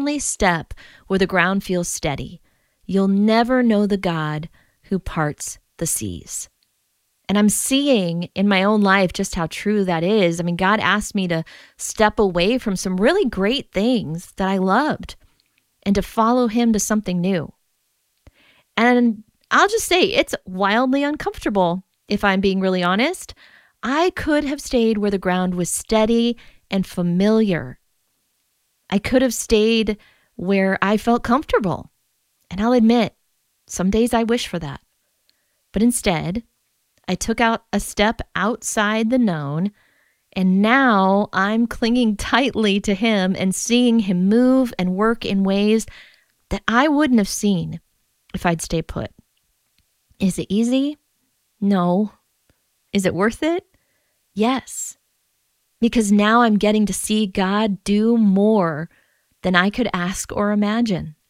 only step where the ground feels steady, you'll never know the God who parts the seas. And I'm seeing in my own life just how true that is. I mean, God asked me to step away from some really great things that I loved and to follow him to something new. And I'll just say it's wildly uncomfortable, if I'm being really honest. I could have stayed where the ground was steady and familiar. I could have stayed where I felt comfortable. And I'll admit, some days I wish for that. But instead, I took out a step outside the known, and now I'm clinging tightly to him and seeing him move and work in ways that I wouldn't have seen if I'd stayed put. Is it easy? No. Is it worth it? Yes. Because now I'm getting to see God do more than I could ask or imagine.